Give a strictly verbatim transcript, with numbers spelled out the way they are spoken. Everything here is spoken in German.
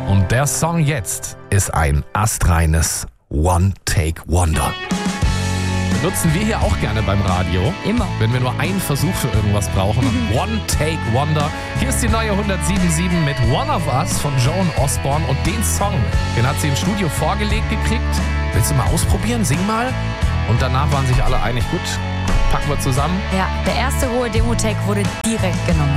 Und der Song jetzt ist ein astreines One-Take-Wonder. Benutzen wir hier auch gerne beim Radio. Immer. Wenn wir nur einen Versuch für irgendwas brauchen. One-Take-Wonder. Hier ist die neue hundertsieben Komma sieben mit One of Us von Joan Osborne. Und den Song, den hat sie im Studio vorgelegt gekriegt. Willst du mal ausprobieren? Sing mal. Und danach waren sich alle einig, gut, packen wir zusammen. Ja, der erste hohe Demo-Take wurde direkt genommen.